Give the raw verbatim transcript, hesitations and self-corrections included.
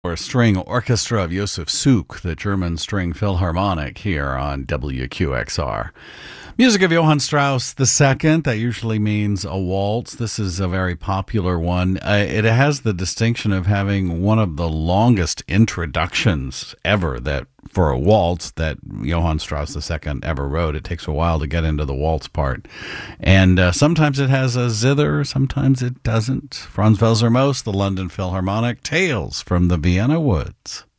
Or string orchestra of Josef Suk, the German String Philharmonic, here on W Q X R. Music of Johann Strauss the Second. That usually means a waltz. This is a very popular one. Uh, it has the distinction of having one of the longest introductions ever that for a waltz that Johann Strauss the Second ever wrote. It takes a while to get into the waltz part. And uh, sometimes it has a zither, sometimes it doesn't. Franz Welser-Most, the London Philharmonic, Tales from the Vienna Woods.